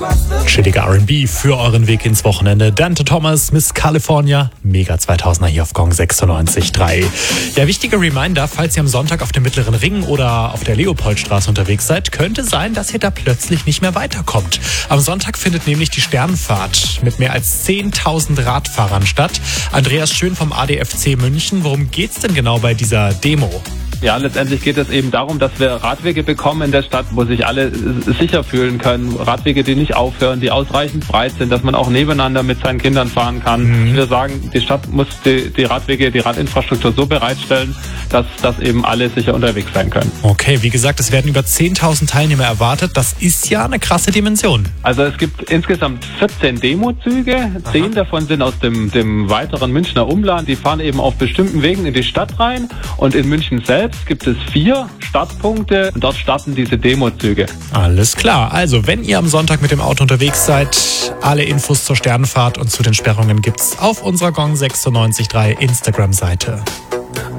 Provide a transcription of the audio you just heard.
Chilliger R&B für euren Weg ins Wochenende. Dante Thomas, Miss California, Mega 2000er hier auf Gong 96.3. Ja, wichtiger Reminder, falls ihr am Sonntag auf dem Mittleren Ring oder auf der Leopoldstraße unterwegs seid, könnte sein, dass ihr da plötzlich nicht mehr weiterkommt. Am Sonntag findet nämlich die Sternenfahrt mit mehr als 10.000 Radfahrern statt. Andreas Schön vom ADFC München, worum geht's denn genau bei dieser Demo? Ja, letztendlich geht es eben darum, dass wir Radwege bekommen in der Stadt, wo sich alle sicher fühlen können. Radwege, die nicht aufhören, die ausreichend breit sind, dass man auch nebeneinander mit seinen Kindern fahren kann. Wir sagen, die Stadt muss die Radwege, die Radinfrastruktur so bereitstellen, dass eben alle sicher unterwegs sein können. Okay, wie gesagt, es werden über 10.000 Teilnehmer erwartet. Das ist ja eine krasse Dimension. Also es gibt insgesamt 14 Demozüge. 10 davon sind aus dem weiteren Münchner Umland. Die fahren eben auf bestimmten Wegen in die Stadt rein. Und in München selbst gibt es 4 Startpunkte und dort starten diese Demozüge. Alles klar. Also, wenn ihr am Sonntag mit dem Auto unterwegs seid, alle Infos zur Sternenfahrt und zu den Sperrungen gibt's auf unserer Gong 96.3 Instagram-Seite.